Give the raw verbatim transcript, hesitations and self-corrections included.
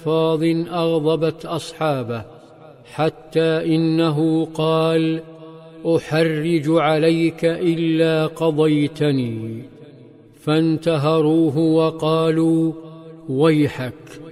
بألفاظ أغضبت أصحابه، حتى إنه قال: أحرج عليك إلا قضيتني. فانتهروه وقالوا: ويحك